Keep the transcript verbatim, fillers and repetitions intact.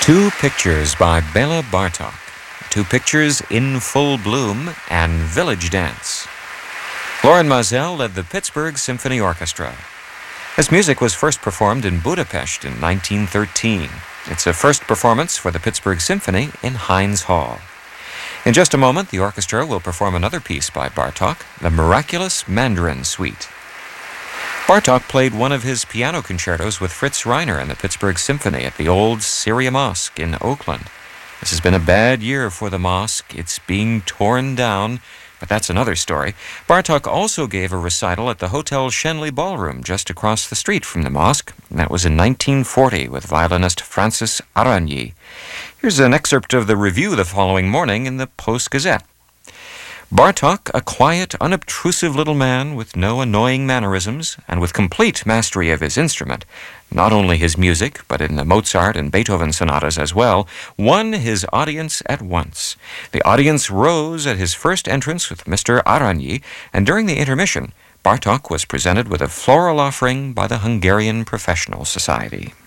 Two Pictures by Bela Bartok. Two Pictures, In Full Bloom, and Village Dance. Loren Maazel led the Pittsburgh Symphony Orchestra. This music was first performed in Budapest in nineteen thirteen. It's a first performance for the Pittsburgh Symphony in Heinz Hall. In just a moment, the orchestra will perform another piece by Bartok, the Miraculous Mandarin Suite. Bartok played one of his piano concertos with Fritz Reiner and the Pittsburgh Symphony at the old Syria Mosque in Oakland. This has been a bad year for the mosque. It's being torn down, but that's another story. Bartok also gave a recital at the Hotel Schenley Ballroom just across the street from the mosque. That was in nineteen forty with violinist Francis Aragny. Here's an excerpt of the review the following morning in the Post-Gazette. Bartok, a quiet, unobtrusive little man with no annoying mannerisms and with complete mastery of his instrument, not only his music, but in the Mozart and Beethoven sonatas as well, won his audience at once. The audience rose at his first entrance with Mister Aragny, and during the intermission, Bartok was presented with a floral offering by the Hungarian Professional Society.